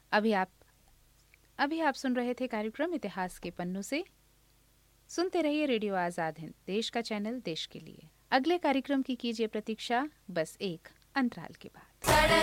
अभी आप सुन रहे थे कार्यक्रम इतिहास के पन्नों से। सुनते रहिए रेडियो आजाद हिंद, देश का चैनल, देश के लिए। अगले कार्यक्रम की कीजिए प्रतीक्षा, बस एक अंतराल के बाद।